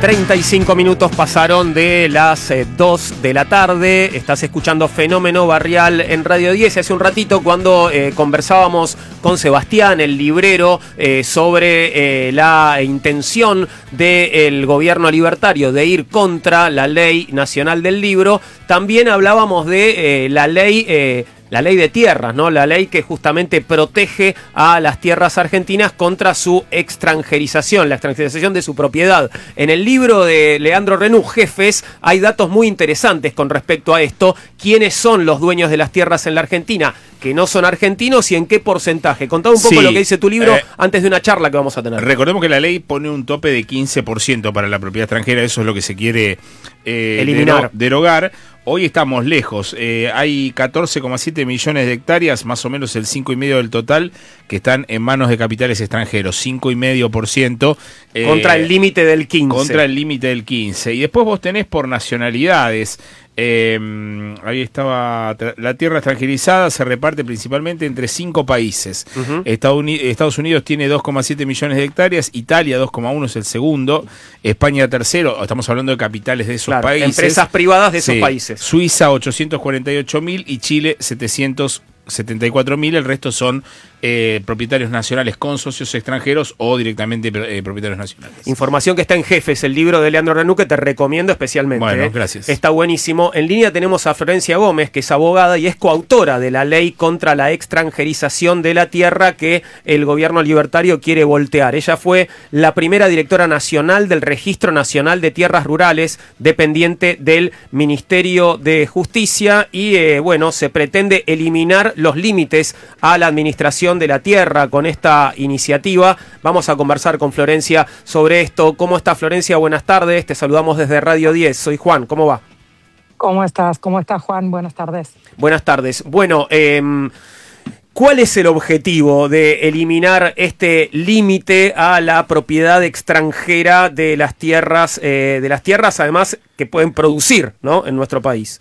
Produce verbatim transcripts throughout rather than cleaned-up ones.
treinta y cinco minutos pasaron de las eh, dos de la tarde. Estás escuchando Fenómeno Barrial en Radio diez. Hace un ratito cuando eh, conversábamos con Sebastián, el librero, eh, sobre eh, la intención del gobierno libertario de ir contra la Ley Nacional del Libro, también hablábamos de eh, la ley... Eh, La ley de tierras, ¿no? La ley que justamente protege a las tierras argentinas contra su extranjerización, la extranjerización de su propiedad. En el libro de Leandro Renú, Jefes, hay datos muy interesantes con respecto a esto. ¿Quiénes son los dueños de las tierras en la Argentina que no son argentinos y en qué porcentaje? Contá un poco sí, lo que dice tu libro eh, antes de una charla que vamos a tener. Recordemos que la ley pone un tope de quince por ciento para la propiedad extranjera. Eso es lo que se quiere eh, eliminar, derogar. Hoy estamos lejos, eh, hay catorce coma siete millones de hectáreas, más o menos el cinco coma cinco por ciento del total, que están en manos de capitales extranjeros, cinco coma cinco por ciento. Eh, contra el límite del quince. Contra el límite del quince. Y después vos tenés por nacionalidades. Eh, ahí estaba, la tierra extranjerizada se reparte principalmente entre cinco países. Uh-huh. Estados, Unidos, Estados Unidos tiene dos coma siete millones de hectáreas, Italia dos coma uno es el segundo, España tercero, estamos hablando de capitales de esos claro, países. Empresas privadas de esos sí. países. Suiza ochocientos cuarenta y ocho mil y Chile setecientos setenta y cuatro mil, el resto son eh, propietarios nacionales con socios extranjeros o directamente eh, propietarios nacionales. Información que está en Jefes, el libro de Leandro Renú, que te recomiendo especialmente. Bueno, eh. gracias. Está buenísimo. En línea tenemos a Florencia Gómez, que es abogada y es coautora de la ley contra la extranjerización de la tierra que el gobierno libertario quiere voltear. Ella fue la primera directora nacional del Registro Nacional de Tierras Rurales, dependiente del Ministerio de Justicia, y eh, bueno, se pretende eliminar los límites a la administración de la tierra con esta iniciativa. Vamos a conversar con Florencia sobre esto. ¿Cómo está, Florencia? Buenas tardes, te saludamos desde Radio diez. Soy Juan, ¿cómo va? ¿Cómo estás? ¿Cómo estás, Juan? Buenas tardes. Buenas tardes. Bueno, eh, ¿cuál es el objetivo de eliminar este límite a la propiedad extranjera de las tierras, eh, de las tierras además que pueden producir, ¿no?, en nuestro país?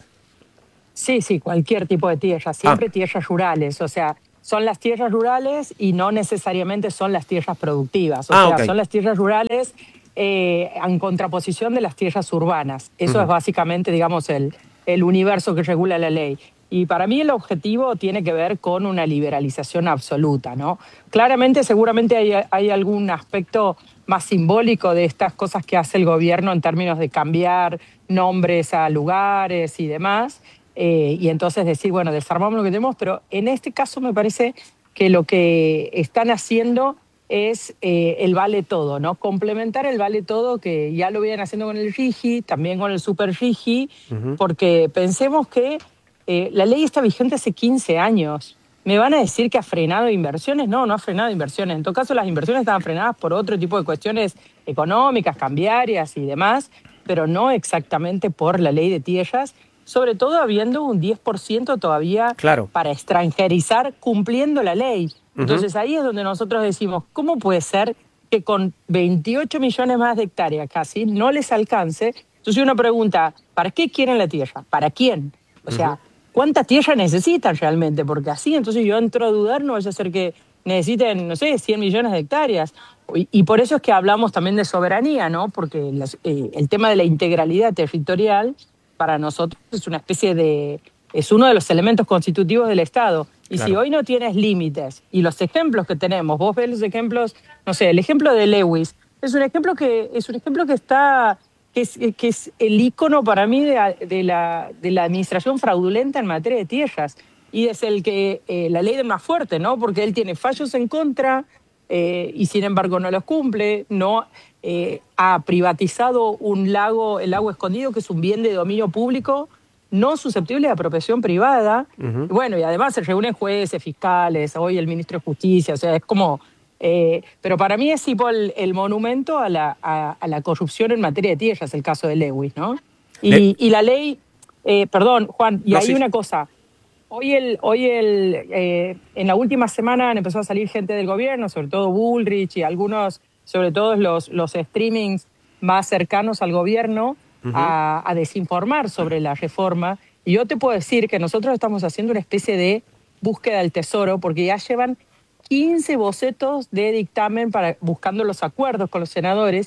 Sí, sí, cualquier tipo de tierra, siempre ah. tierras rurales, o sea, son las tierras rurales y no necesariamente son las tierras productivas, o ah, sea, okay. son las tierras rurales eh, en contraposición de las tierras urbanas. Eso uh-huh. es básicamente, digamos, el, el universo que regula la ley. Y para mí el objetivo tiene que ver con una liberalización absoluta, ¿no? Claramente, seguramente hay, hay algún aspecto más simbólico de estas cosas que hace el gobierno en términos de cambiar nombres a lugares y demás, Eh, y entonces decir, bueno, desarmamos lo que tenemos, pero en este caso me parece que lo que están haciendo es eh, el vale todo, ¿no? Complementar el vale todo, que ya lo vienen haciendo con el RIGI, también con el Super RIGI, uh-huh. porque pensemos que eh, la ley está vigente hace quince años. ¿Me van a decir que ha frenado inversiones? No, no ha frenado inversiones. En todo caso, las inversiones estaban frenadas por otro tipo de cuestiones económicas, cambiarias y demás, pero no exactamente por la ley de tierras, sobre todo habiendo un diez por ciento todavía claro. para extranjerizar cumpliendo la ley. Entonces uh-huh. ahí es donde nosotros decimos, ¿cómo puede ser que con veintiocho millones más de hectáreas casi no les alcance? Entonces uno pregunta, ¿para qué quieren la tierra? ¿Para quién? O sea, uh-huh. ¿cuánta tierra necesitan realmente? Porque así entonces yo entro a dudar, no vaya a ser que necesiten, no sé, cien millones de hectáreas. Y, y por eso es que hablamos también de soberanía, ¿no? Porque las, eh, el tema de la integralidad territorial para nosotros es una especie de... es uno de los elementos constitutivos del Estado. Y claro. si hoy no tienes límites, y los ejemplos que tenemos, vos ves los ejemplos, no sé, el ejemplo de Lewis, es un ejemplo que, es un ejemplo que está... que es, que es el ícono para mí de, de, la, de la administración fraudulenta en materia de tierras. Y es el que eh, la ley es más fuerte, ¿no? Porque él tiene fallos en contra eh, y sin embargo no los cumple, no... Eh, ha privatizado un lago, el lago escondido, que es un bien de dominio público no susceptible de apropiación privada. Uh-huh. Bueno, y además se reúnen jueces, fiscales, hoy el ministro de Justicia, o sea, es como... Eh, pero para mí es tipo el, el monumento a la, a, a la corrupción en materia de tierras, el caso de Lewis, ¿no? Y, Le... y la ley... Eh, perdón, Juan, y no, hay sí. una cosa... Hoy, el, hoy el, eh, en la última semana empezó a salir gente del gobierno, sobre todo Bullrich y algunos... sobre todo los, los streamings más cercanos al gobierno, uh-huh. a, a desinformar sobre la reforma. Y yo te puedo decir que nosotros estamos haciendo una especie de búsqueda del tesoro, porque ya llevan quince bocetos de dictamen para, buscando los acuerdos con los senadores,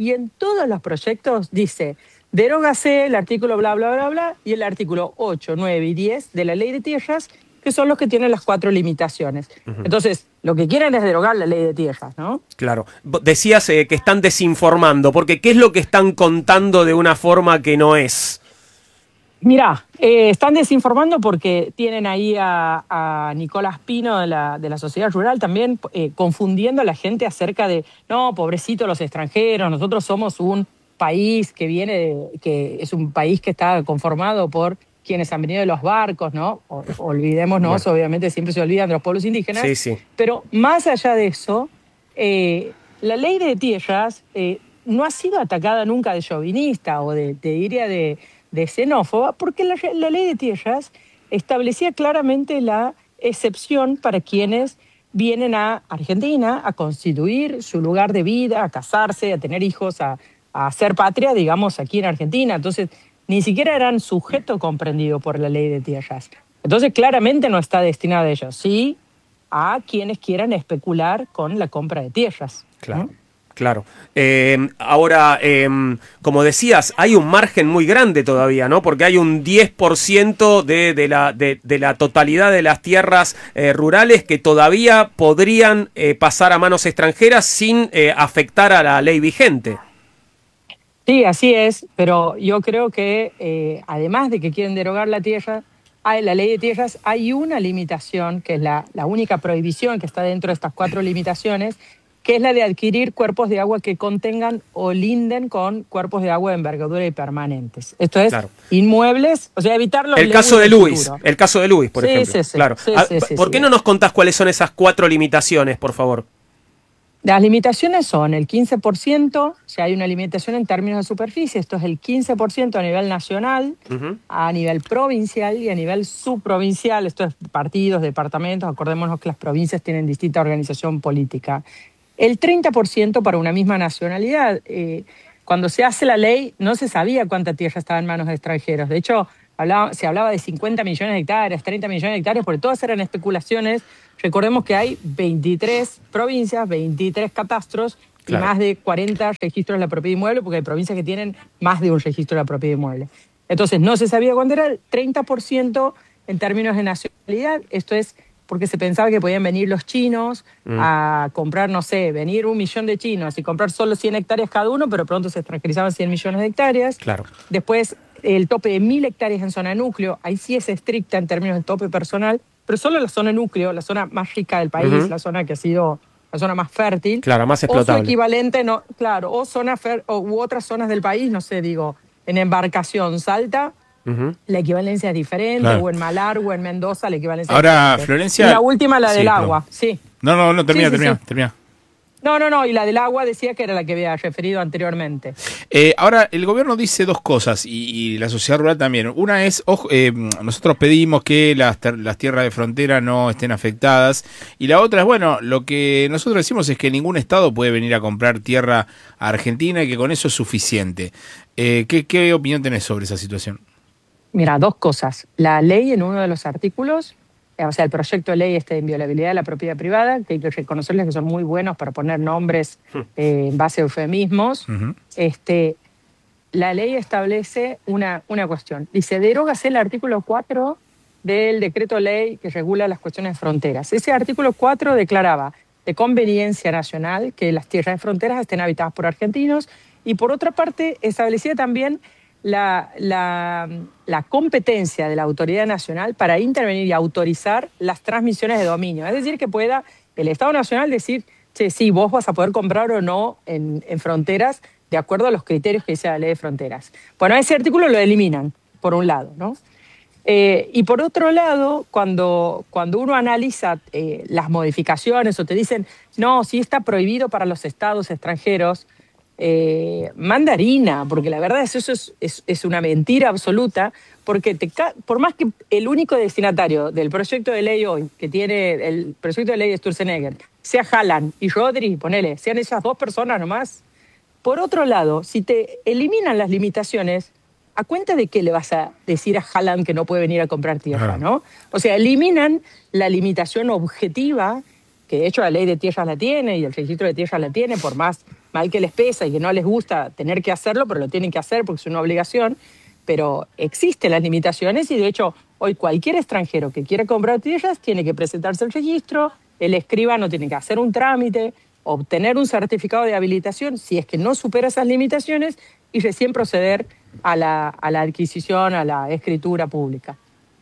y en todos los proyectos dice, derógase el artículo bla, bla, bla, bla, y el artículo ocho, nueve y diez de la Ley de Tierras, que son los que tienen las cuatro limitaciones. Uh-huh. Entonces, lo que quieren es derogar la Ley de Tierras, ¿no? Claro. Decías eh, que están desinformando, porque ¿qué es lo que están contando de una forma que no es? Mirá, eh, están desinformando porque tienen ahí a, a Nicolás Pino de la, de la Sociedad Rural también eh, confundiendo a la gente acerca de, no, pobrecitos los extranjeros, nosotros somos un país que viene, de, que es un país que está conformado por quienes han venido de los barcos, ¿no? O, olvidémonos, bueno. Obviamente siempre se olvidan de los pueblos indígenas. Sí, sí. Pero más allá de eso, eh, la Ley de Tierras eh, no ha sido atacada nunca de chauvinista o de, te diría, de, de xenófoba, porque la, la Ley de Tierras establecía claramente la excepción para quienes vienen a Argentina a constituir su lugar de vida, a casarse, a tener hijos, a, a hacer patria, digamos, aquí en Argentina. Entonces, ni siquiera eran sujeto comprendido por la Ley de Tierras. Entonces, claramente no está destinado a ellos, sí a quienes quieran especular con la compra de tierras. Claro, ¿no? Claro. Eh, ahora, eh, como decías, hay un margen muy grande todavía, ¿no? Porque hay un diez por ciento de, de, la, de, de la totalidad de las tierras eh, rurales que todavía podrían eh, pasar a manos extranjeras sin eh, afectar a la ley vigente. Sí, así es, pero yo creo que eh, además de que quieren derogar la tierra, hay, la ley de tierras, hay una limitación, que es la, la única prohibición que está dentro de estas cuatro limitaciones, que es la de adquirir cuerpos de agua que contengan o linden con cuerpos de agua de envergadura y permanentes. Esto es, claro, inmuebles, o sea, evitar los... El caso de Luis, el caso de Luis, por sí, ejemplo. Sí, sí, claro. sí, ah, sí, sí, ¿Por sí, qué sí. no nos contás cuáles son esas cuatro limitaciones, por favor? Las limitaciones son el quince por ciento, o sea, hay una limitación en términos de superficie, esto es el quince por ciento a nivel nacional, uh-huh, a nivel provincial y a nivel subprovincial, esto es partidos, departamentos, acordémonos que las provincias tienen distinta organización política. El treinta por ciento para una misma nacionalidad. Eh, cuando se hace la ley no se sabía cuánta tierra estaba en manos de extranjeros, de hecho hablaba, se hablaba de cincuenta millones de hectáreas, treinta millones de hectáreas, porque todas eran especulaciones. Recordemos que hay veintitrés provincias, veintitrés catastros, claro, y más de cuarenta registros de la propiedad inmueble, porque hay provincias que tienen más de un registro de la propiedad inmueble. Entonces, no se sabía cuándo era el treinta por ciento en términos de nacionalidad. Esto es porque se pensaba que podían venir los chinos mm. a comprar, no sé, venir un millón de chinos y comprar solo cien hectáreas cada uno, pero pronto se extranjerizaban cien millones de hectáreas. Claro. Después, el tope de mil hectáreas en zona núcleo, ahí sí es estricta en términos de tope personal, pero solo la zona núcleo, la zona más rica del país, uh-huh, la zona que ha sido la zona más fértil. Claro, más explotable. O su equivalente, no, claro, o zona fer, o, u otras zonas del país, no sé, digo, en Embarcación, Salta, uh-huh, la equivalencia es diferente, claro, o en Malar, o en Mendoza, la equivalencia Ahora, es diferente. Florencia... Y la última, la sí, del pero... agua, sí. No, no, no, termina, sí, sí, termina, sí. termina. No, no, no, y la del agua decía que era la que había referido anteriormente. Eh, ahora, el gobierno dice dos cosas, y, y la sociedad rural también. Una es, ojo, eh, nosotros pedimos que las, las tierras de frontera no estén afectadas, y la otra es, bueno, lo que nosotros decimos es que ningún estado puede venir a comprar tierra a Argentina y que con eso es suficiente. Eh, ¿qué, ¿Qué opinión tenés sobre esa situación? Mira, dos cosas. La ley en uno de los artículos, o sea, el proyecto de ley este de inviolabilidad de la propiedad privada, que hay que reconocerles que son muy buenos para poner nombres eh, en base a eufemismos. Uh-huh. Este, la ley establece una, una cuestión. Dice, derógase el artículo cuatro del decreto ley que regula las cuestiones de fronteras. Ese artículo cuatro declaraba de conveniencia nacional que las tierras de fronteras estén habitadas por argentinos y por otra parte establecía también La, la, la competencia de la autoridad nacional para intervenir y autorizar las transmisiones de dominio. Es decir, que pueda el Estado Nacional decir, che, sí, vos vas a poder comprar o no en, en fronteras de acuerdo a los criterios que dice la ley de fronteras. Bueno, ese artículo lo eliminan, por un lado, ¿no? Eh, y por otro lado, cuando, cuando uno analiza eh, las modificaciones o te dicen, no, sí está prohibido para los estados extranjeros, Eh, mandarina, porque la verdad es eso es, es, es una mentira absoluta, porque te, por más que el único destinatario del proyecto de ley hoy, que tiene el proyecto de ley de Sturzenegger, sea Haaland y Rodri, ponele, sean esas dos personas nomás, por otro lado, si te eliminan las limitaciones, ¿a cuenta de qué le vas a decir a Haaland que no puede venir a comprar tierra, no? O sea, eliminan la limitación objetiva, que de hecho la ley de tierras la tiene y el registro de tierras la tiene, por más mal que les pesa y que no les gusta tener que hacerlo, pero lo tienen que hacer porque es una obligación. Pero existen las limitaciones y de hecho hoy cualquier extranjero que quiera comprar tierras tiene que presentarse al registro, el escribano tiene que hacer un trámite, obtener un certificado de habilitación si es que no supera esas limitaciones y recién proceder a la, a la adquisición, a la escritura pública.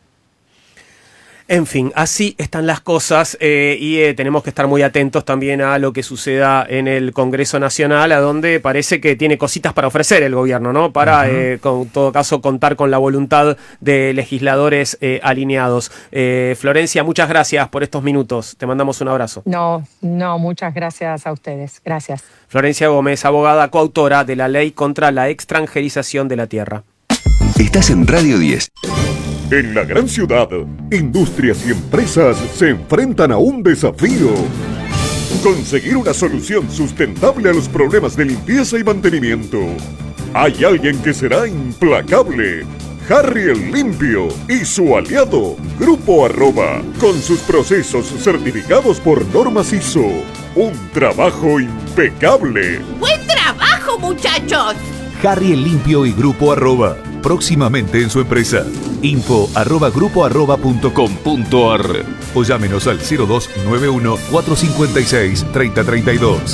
En fin, así están las cosas eh, y eh, tenemos que estar muy atentos también a lo que suceda en el Congreso Nacional, a donde parece que tiene cositas para ofrecer el gobierno, ¿no? Para, uh-huh. eh, con todo caso, contar con la voluntad de legisladores eh, alineados. Eh, Florencia, muchas gracias por estos minutos. Te mandamos un abrazo. No, no, muchas gracias a ustedes. Gracias. Florencia Gómez, abogada coautora de la ley contra la extranjerización de la tierra. Estás en Radio diez. En la gran ciudad, industrias y empresas se enfrentan a un desafío. Conseguir una solución sustentable a los problemas de limpieza y mantenimiento. Hay alguien que será implacable. Harry el Limpio y su aliado, Grupo Arroba, con sus procesos certificados por normas I S O. Un trabajo impecable. ¡Buen trabajo, muchachos! Harry el Limpio y Grupo Arroba. Próximamente en su empresa. Info arroba grupo arroba punto com punto ar o llámenos al cero dos nueve uno cuatro cinco seis tres cero tres dos.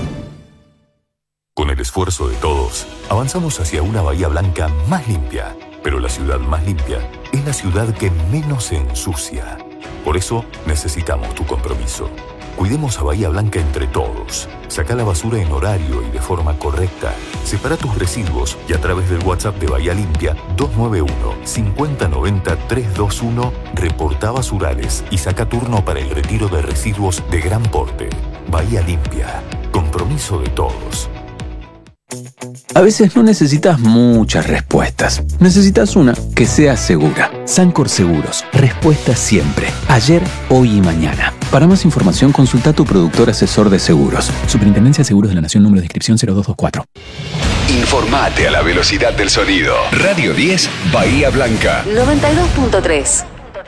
Con el esfuerzo de todos, avanzamos hacia una Bahía Blanca más limpia. Pero la ciudad más limpia es la ciudad que menos se ensucia. Por eso necesitamos tu compromiso. Cuidemos a Bahía Blanca entre todos. Saca la basura en horario y de forma correcta. Separa tus residuos y a través del WhatsApp de Bahía Limpia dos nueve uno, cinco cero nueve cero, tres dos uno reporta basurales y saca turno para el retiro de residuos de gran porte. Bahía Limpia. Compromiso de todos. A veces no necesitas muchas respuestas. Necesitas una que sea segura. Sancor Seguros. Respuesta siempre. Ayer, hoy y mañana. Para más información, consulta a tu productor asesor de seguros. Superintendencia de Seguros de la Nación, número de inscripción cero dos dos cuatro. Informate a la velocidad del sonido. Radio diez, Bahía Blanca. noventa y dos punto tres.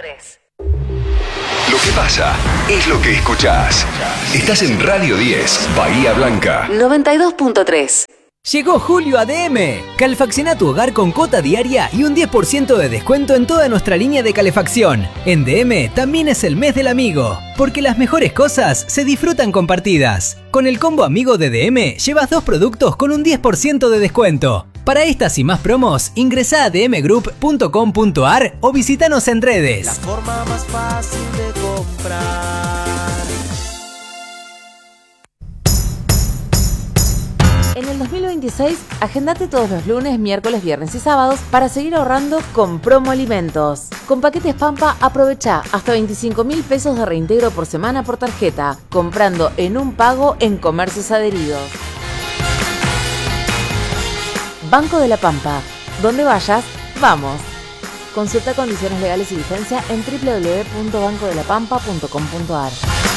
Lo que pasa es lo que escuchás. Estás en Radio diez, Bahía Blanca. noventa y dos punto tres. Llegó julio a D M. Calefacciona tu hogar con cuota diaria y un diez por ciento de descuento en toda nuestra línea de calefacción. En D M también es el mes del amigo, porque las mejores cosas se disfrutan compartidas. Con el combo amigo de D M llevas dos productos con un diez por ciento de descuento. Para estas y más promos, ingresá a d m group punto com punto ar o visitanos en redes. La forma más fácil de comprar. En el dos mil veintiséis, agendate todos los lunes, miércoles, viernes y sábados para seguir ahorrando con Promo Alimentos. Con paquetes Pampa, aprovecha hasta veinticinco mil pesos de reintegro por semana por tarjeta, comprando en un pago en comercios adheridos. Banco de la Pampa. Donde vayas, vamos. Consulta condiciones legales y vigencia en doble u doble u doble u punto banco de la pampa punto com punto ar.